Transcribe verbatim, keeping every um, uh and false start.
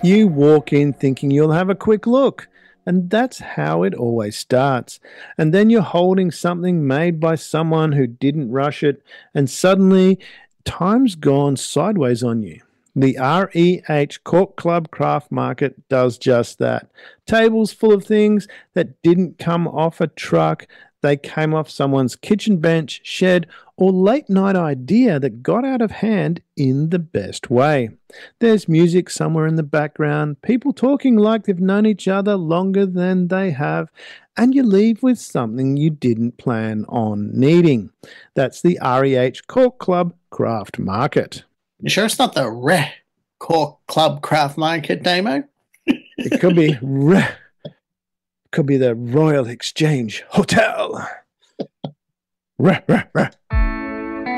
You walk in thinking you'll have a quick look, and that's how it always starts. And then you're holding something made by someone who didn't rush it, and suddenly time's gone sideways on you. The R E H Cork Club Craft Market does just that. Tables full of things that didn't come off a truck, they came off someone's kitchen bench, shed, or late night idea that got out of hand in the best way. There's music somewhere in the background, people talking like they've known each other longer than they have, and you leave with something you didn't plan on needing. That's the R E H Cork Club Craft Market. You sure it's not the Re Cork Club Craft Market, Damo? It could be re- could be the Royal Exchange Hotel. Re- re- re.